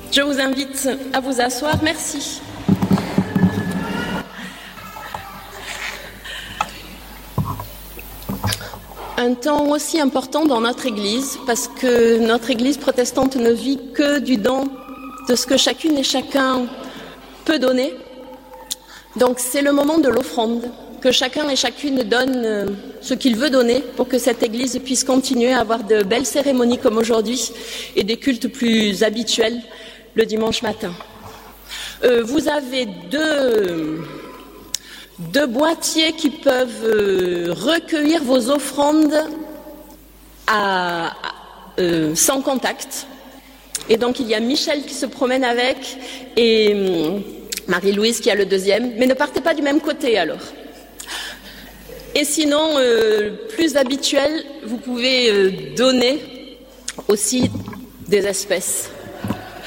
Je vous invite à vous asseoir. Merci. Un temps aussi important dans notre Église, parce que notre Église protestante ne vit que du don de ce que chacune et chacun peut donner. Donc c'est le moment de l'offrande, que chacun et chacune donne ce qu'il veut donner pour que cette Église puisse continuer à avoir de belles cérémonies comme aujourd'hui et des cultes plus habituels le dimanche matin. Vous avez deux boîtiers qui peuvent recueillir vos offrandes sans contact. Et donc il y a Michel qui se promène avec et Marie-Louise qui a le deuxième. Mais ne partez pas du même côté alors. Et sinon, plus habituel, vous pouvez donner aussi des espèces.